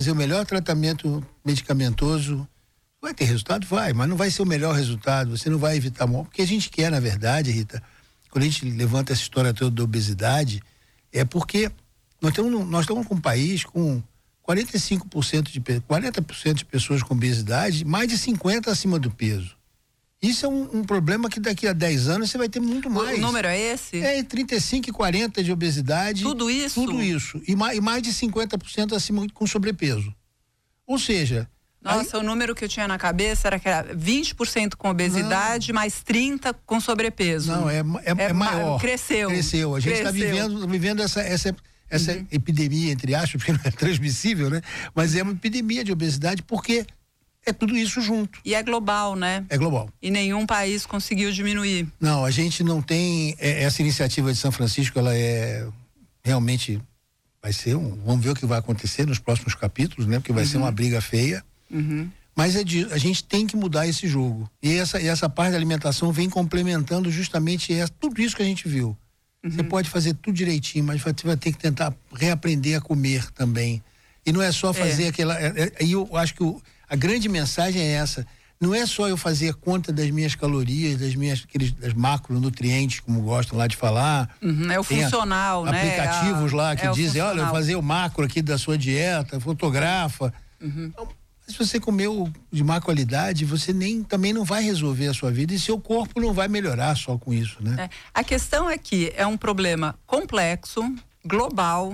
fazer o melhor tratamento medicamentoso. Vai ter resultado? Vai, mas não vai ser o melhor resultado. Você não vai evitar morte. O que a gente quer, na verdade, Rita, quando a gente levanta essa história toda da obesidade, é porque nós estamos com um país com 40% de pessoas com obesidade, mais de 50% acima do peso. Isso é um problema que daqui a 10 anos você vai ter muito mais. O número é esse? É, 35 e 40 de obesidade. Tudo isso? Tudo isso. E mais de 50% acima com sobrepeso. Ou seja... Nossa, o número que eu tinha na cabeça era que era 20% com obesidade, mais 30% com sobrepeso. Não, é maior. Cresceu. A gente está vivendo essa epidemia, entre aspas, porque não é transmissível, né? Mas é uma epidemia de obesidade porque é tudo isso junto. E é global, né? É global. E nenhum país conseguiu diminuir. Não, a gente não tem... essa iniciativa de São Francisco, ela realmente vai ser vamos ver o que vai acontecer nos próximos capítulos, né? Porque vai ser uma briga feia. Mas a gente tem que mudar esse jogo. E essa parte da alimentação vem complementando justamente tudo isso que a gente viu. Você pode fazer tudo direitinho, mas você vai ter que tentar reaprender a comer também. E não é só fazer aquela... E eu acho que a grande mensagem é essa. Não é só eu fazer conta das minhas calorias, das macronutrientes, como gostam lá de falar. É o funcional, né? Aplicativos lá que dizem, olha, eu vou fazer o macro aqui da sua dieta, fotografa. Então, se você comeu de má qualidade, você também não vai resolver a sua vida e seu corpo não vai melhorar só com isso, né? A questão é que é um problema complexo, global,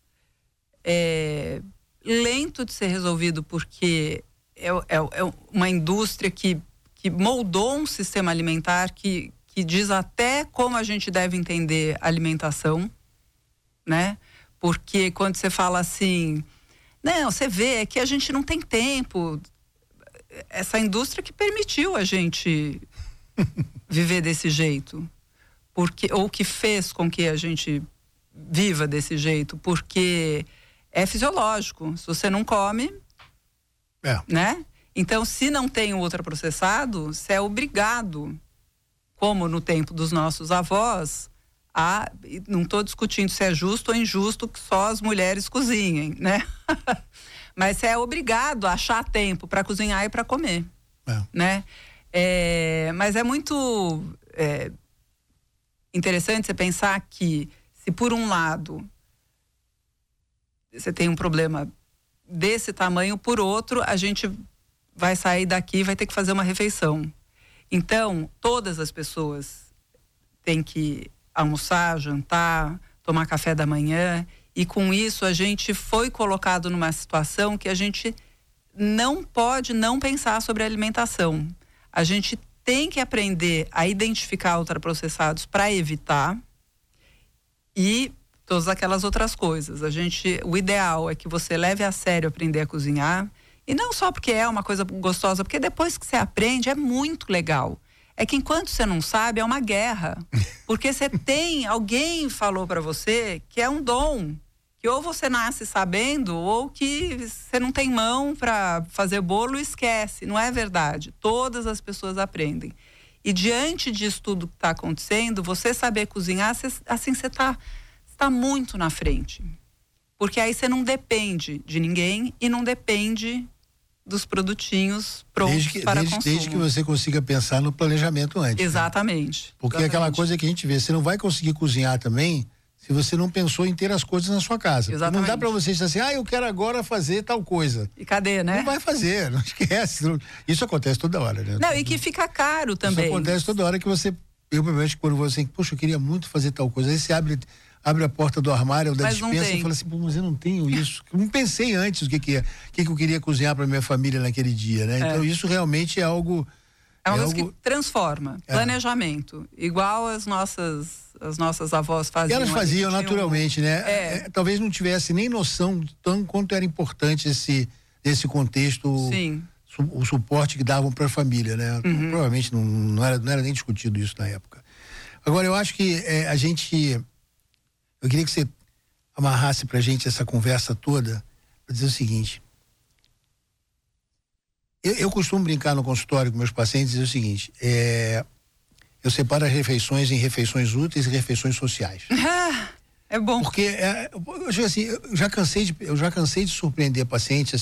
lento de ser resolvido porque é uma indústria que moldou um sistema alimentar que diz até como a gente deve entender a alimentação, né? Porque quando você fala assim... Não, você vê que a gente não tem tempo. Essa indústria que permitiu a gente viver desse jeito. Ou que fez com que a gente viva desse jeito. Porque é fisiológico. Se você não come, né? Então, se não tem o ultraprocessado, você é obrigado, como no tempo dos nossos avós, não estou discutindo se é justo ou injusto que só as mulheres cozinhem, né? Mas você é obrigado a achar tempo para cozinhar e para comer, né? Mas é muito interessante você pensar que se por um lado você tem um problema desse tamanho, por outro a gente vai sair daqui e vai ter que fazer uma refeição. Então, todas as pessoas têm que almoçar, jantar, tomar café da manhã, e com isso a gente foi colocado numa situação que a gente não pode não pensar sobre a alimentação. A gente tem que aprender a identificar ultraprocessados para evitar e todas aquelas outras coisas. O ideal é que você leve a sério aprender a cozinhar, e não só porque é uma coisa gostosa, porque depois que você aprende é muito legal. É que enquanto você não sabe, é uma guerra. Porque alguém falou para você que é um dom. Que ou você nasce sabendo, ou que você não tem mão para fazer bolo e esquece. Não é verdade. Todas as pessoas aprendem. E diante disso tudo que está acontecendo, você saber cozinhar, assim você está muito na frente. Porque aí você não depende de ninguém e não depende dos produtinhos prontos para consumo. Desde que você consiga pensar no planejamento antes. Exatamente. Né? Porque é aquela coisa que a gente vê, você não vai conseguir cozinhar também se você não pensou em ter as coisas na sua casa. Exatamente. Não dá para você dizer assim, eu quero agora fazer tal coisa. E cadê, né? Não vai fazer, não esquece. Isso acontece toda hora, né? Não, e que fica caro também. Isso acontece toda hora que quando você, poxa, eu queria muito fazer tal coisa, aí você abre a porta do armário ou da despensa e fala assim, mas eu não tenho isso. Eu não pensei antes o que eu queria cozinhar para minha família naquele dia, né? Então isso realmente é algo... É uma coisa que transforma. Planejamento. Igual as nossas avós faziam. Elas faziam naturalmente, né? Talvez não tivesse nem noção de quanto era importante esse contexto. Sim. O suporte que davam para a família, né? Provavelmente não era nem discutido isso na época. Agora, eu acho que eu queria que você amarrasse pra gente essa conversa toda para dizer o seguinte. Eu costumo brincar no consultório com meus pacientes e dizer o seguinte, eu separo as refeições em refeições úteis e refeições sociais. É bom. Porque, eu já cansei de surpreender pacientes